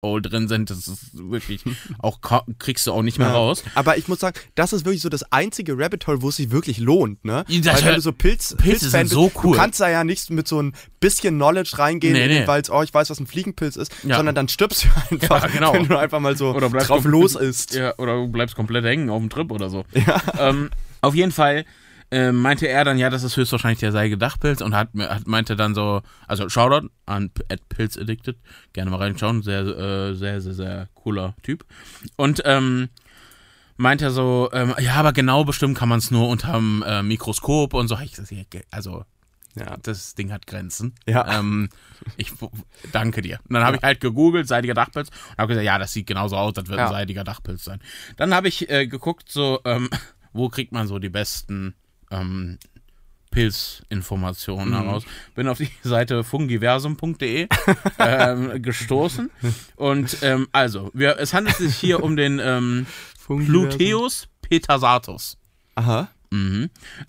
drin sind, das ist wirklich auch kriegst du auch nicht mehr raus. Aber ich muss sagen, das ist wirklich so das einzige Rabbit Hole, wo es sich wirklich lohnt, ne? Das weil wenn du so Pilze Pilzfan sind so cool. Du kannst da ja nicht mit so ein bisschen Knowledge reingehen, weil ich weiß, was ein Fliegenpilz ist, sondern dann stirbst du einfach, wenn du einfach mal so drauf los isst. Ja, oder du bleibst komplett hängen auf dem Trip oder so. Ja. Auf jeden Fall meinte er dann, ja, das ist höchstwahrscheinlich der Seigeldachpilz und meinte dann so, also Shoutout an @pilzaddicted, gerne mal reinschauen, sehr, sehr, sehr, sehr cooler Typ. Und meinte so, ja, aber genau bestimmt kann man es nur unterm Mikroskop und so. Ich gesagt, also, das Ding hat Grenzen. Ja. Ich danke dir. Und dann habe ich halt gegoogelt, seidiger Dachpilz, und habe gesagt, ja, das sieht genauso aus, das wird ein seidiger Dachpilz sein. Dann habe ich geguckt, so, wo kriegt man so die besten Pilzinformationen heraus. Bin auf die Seite fungiversum.de gestoßen und also, es handelt sich hier um den Pluteus petasatus. Aha. Mhm.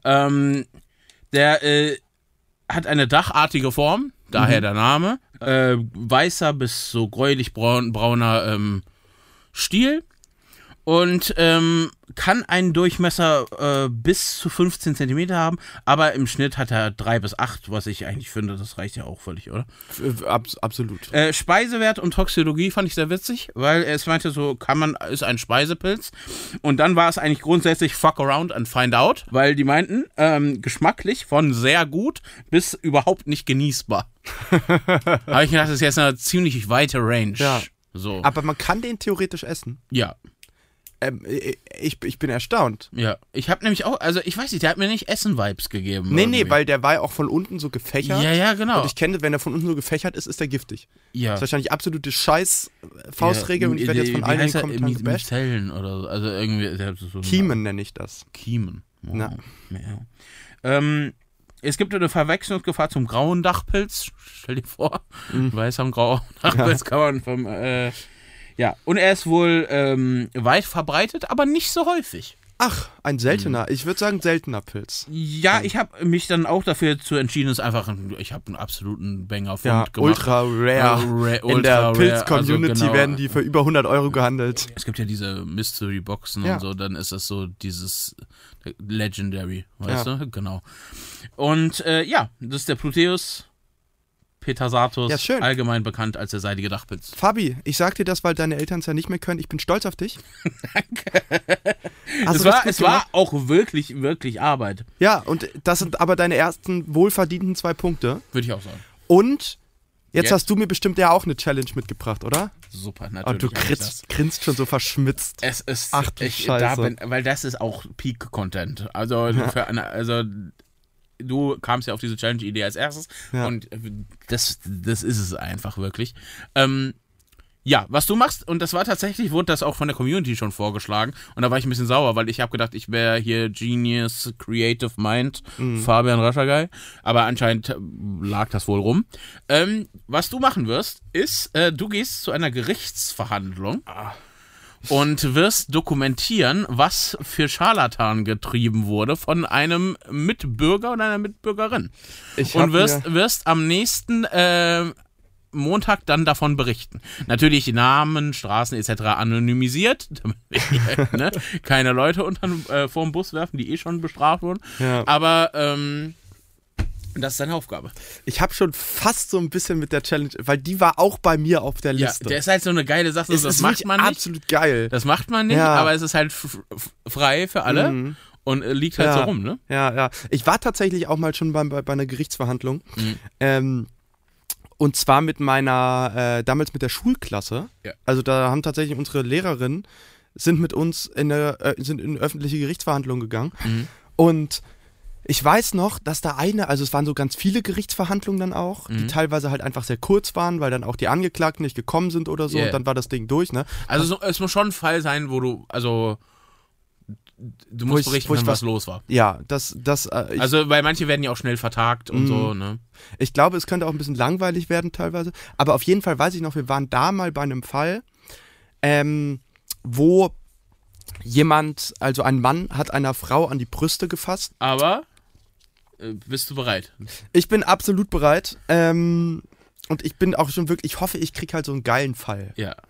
Der hat eine dachartige Form, daher der Name. Weißer bis so gräulich-brauner Stiel. Und kann einen Durchmesser bis zu 15 cm haben, aber im Schnitt hat er 3 bis 8, was ich eigentlich finde, das reicht ja auch völlig, oder? Absolut. Speisewert und Toxologie fand ich sehr witzig, weil es meinte so, ist ein Speisepilz. Und dann war es eigentlich grundsätzlich fuck around and find out, weil die meinten, geschmacklich von sehr gut bis überhaupt nicht genießbar. Habe ich gedacht, das ist jetzt eine ziemlich weite Range. Ja. So. Aber man kann den theoretisch essen. Ja. Ich bin erstaunt. Ja, ich habe nämlich auch, also ich weiß nicht, der hat mir nicht Essen-Vibes gegeben. Nee, weil der war ja auch von unten so gefächert. Ja, genau. Und ich kenne, wenn er von unten so gefächert ist der giftig. Ja. Das ist wahrscheinlich absolute Scheiß-Faustregel und ich werde jetzt von allen in den Kommentaren gebasht. Mizellen oder so, also irgendwie. So Kiemen nenne ich das. Kiemen. Oh, ja. Es gibt eine Verwechslungsgefahr zum grauen Dachpilz. Stell dir vor, weißer und grauer Dachpilz kann man vom, ja, und er ist wohl weit verbreitet, aber nicht so häufig. Ach, ein seltener. Ich würde sagen, seltener Pilz. Ja, ich habe mich dann auch dafür entschieden, ich habe einen absoluten Banger-Fund gemacht. Ultra rare. In der Pilz-Community also werden die für über 100 € gehandelt. Es gibt ja diese Mystery-Boxen und so, dann ist das so dieses Legendary, weißt du? Genau. Und das ist der Pluteus petasatus, allgemein bekannt als der seidige Dachpilz. Fabi, ich sag dir das, weil deine Eltern es ja nicht mehr können. Ich bin stolz auf dich. Danke. Es war auch wirklich, wirklich Arbeit. Ja, und das sind aber deine ersten wohlverdienten 2 Punkte. Würde ich auch sagen. Und jetzt hast du mir bestimmt ja auch eine Challenge mitgebracht, oder? Super, natürlich. Und du grinst schon so verschmitzt. Es ist, ach du Scheiße. weil das ist auch Peak-Content. Also, du kamst ja auf diese Challenge-Idee als erstes und das ist es einfach wirklich. Ja, was du machst, und das war tatsächlich, wurde das auch von der Community schon vorgeschlagen und da war ich ein bisschen sauer, weil ich habe gedacht, ich wäre hier Genius, Creative Mind, Fabian Raschagay, aber anscheinend lag das wohl rum. Was du machen wirst, ist, du gehst zu einer Gerichtsverhandlung und wirst dokumentieren, was für Scharlatan getrieben wurde von einem Mitbürger oder einer Mitbürgerin. Und wirst am nächsten Montag dann davon berichten. Natürlich Namen, Straßen etc. anonymisiert, damit wir keine Leute vor den Bus werfen, die schon bestraft wurden. Ja. Aber das ist deine Aufgabe. Ich habe schon fast so ein bisschen mit der Challenge, weil die war auch bei mir auf der Liste. Ja, der ist halt so eine geile Sache. Das macht man nicht. Absolut geil. Das macht man nicht, aber es ist halt frei für alle und liegt halt so rum, ne? Ja. Ich war tatsächlich auch mal schon bei einer Gerichtsverhandlung. Und zwar mit damals mit der Schulklasse. Ja. Also da haben tatsächlich unsere Lehrerinnen sind mit uns in öffentliche Gerichtsverhandlungen gegangen. Und ich weiß noch, dass also es waren so ganz viele Gerichtsverhandlungen dann auch, die teilweise halt einfach sehr kurz waren, weil dann auch die Angeklagten nicht gekommen sind oder so und dann war das Ding durch, ne? Also es muss schon ein Fall sein, wo du musst berichten können, was los war. Ja, also, weil manche werden ja auch schnell vertagt und so, ne? Ich glaube, es könnte auch ein bisschen langweilig werden teilweise, aber auf jeden Fall weiß ich noch, wir waren da mal bei einem Fall, wo also ein Mann hat einer Frau an die Brüste gefasst. Aber bist du bereit? Ich bin absolut bereit. Und Und ich bin auch schon wirklich, ich hoffe, ich kriege halt so einen geilen Fall. Ja.